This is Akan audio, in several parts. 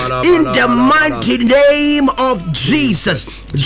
In the mighty name of Jesus.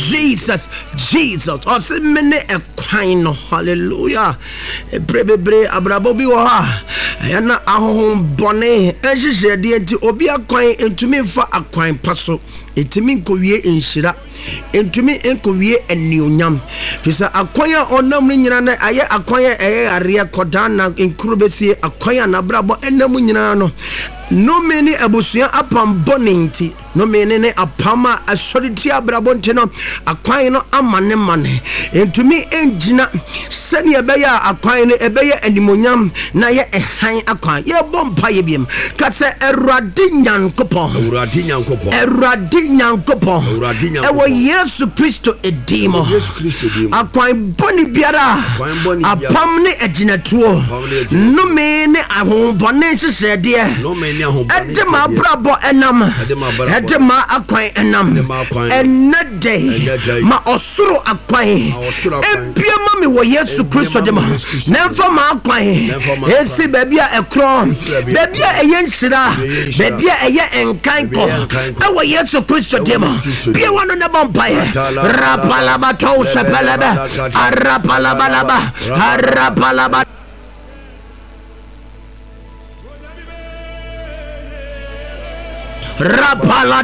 Osimene ekwaino. Hallelujah. Prebebre abrabobi wo ha. Yana ahohom bone. Ehihye de enti obi akwan entumi fa akwan paso. Entumi nkowie enhyira. Entumi nkowie enionyam. Fisa akwan a onam nyina na aye akwan a eye are koda na nkurubesie akwan na brabo enam nyina no. No many abusuya apam boninti. No many ne apama asoriti abrabonte no akwan no amane mane. Entumi engina sani ebeya akwan no ebeye animonyam na ye ehan akwan. Ye bompa ye biem. Kase Erade Nyankopon. Ewo Yesu Kristo edimo. Akwan boni biara. Apam ne ejinatuo. No many ahon bone sesede. Edema brabo enam. Edema akwan enam. Enade ma osuro akwan. Ebiema mi wo Yesu Kristo dema. Nemfa ma akwan. Esi bebia ekro. Bebia eyenshira. Bebia eye enkanko. Ewo Yesu Kristo dema. Bia wano ne bompaye. Rapalaba to sepelebe. Arapalaba. Arapalaba. Rapala